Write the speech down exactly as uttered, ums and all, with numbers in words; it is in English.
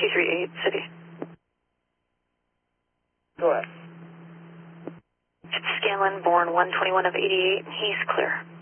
two three eight, City. Go ahead. Scanlon, born one twenty-one of eighty-eight. He's clear.